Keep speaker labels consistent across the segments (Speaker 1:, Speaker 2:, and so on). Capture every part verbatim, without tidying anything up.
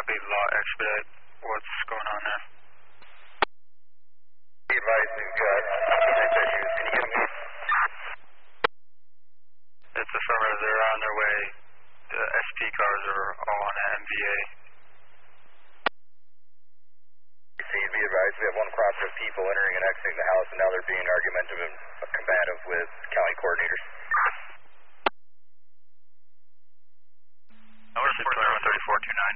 Speaker 1: Copy, law expedite. What's going on there?
Speaker 2: Be advised, we've got connect issues. Can you hear me?
Speaker 1: It's affirmative. They're on their way. The S P cars are all on M V A.
Speaker 2: Be advised, we have one crop of people entering and exiting the house, and now they're being argumentative and combative with county coordinators.
Speaker 1: Notice four zero thirty-four two nine.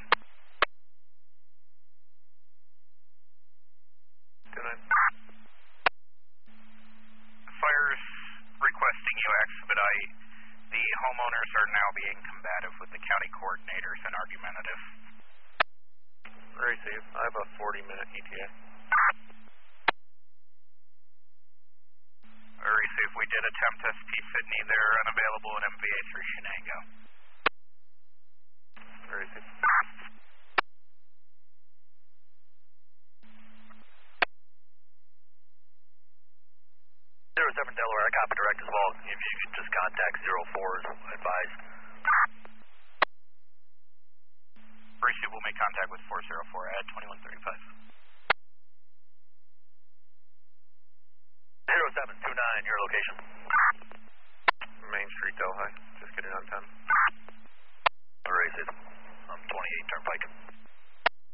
Speaker 3: Fire's requesting you expedite. The homeowners are now being combative with the county coordinators and argumentative.
Speaker 4: Receive. I have a forty minute E T A.
Speaker 3: Receive. We did attempt S P Sydney. They're unavailable in M V A three Shenango.
Speaker 4: Receive.
Speaker 5: Zero seven Delaware, I copy direct as well. If you could just contact zero four as advised.
Speaker 3: Receive. We'll make contact with four zero four at twenty-one thirty-five.
Speaker 5: Zero seven two nine, your location.
Speaker 4: Main Street, Delhi. Just getting on time.
Speaker 5: Receive. I'm twenty-eight Turnpike.